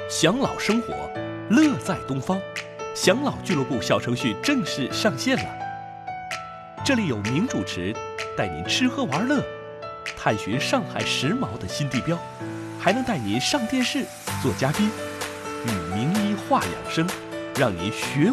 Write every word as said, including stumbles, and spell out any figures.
享老生活，乐在东方。享老俱乐部小程序正式上线了，这里有名主持带您吃喝玩乐，探寻上海时髦的新地标，还能带您上电视做嘉宾，与名医话养生，让您学